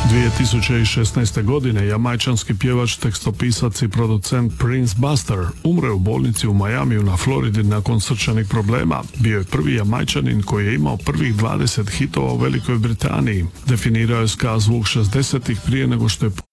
2016. godine jamajčanski pjevač, tekstopisac i producent Prince Buster umre u bolnici u Majamiju na Floridi nakon srčanih problema. Bio je prvi jamajčanin koji je imao prvih 20 hitova u Velikoj Britaniji. Definirao je ska zvuk 60-ih prije nego što je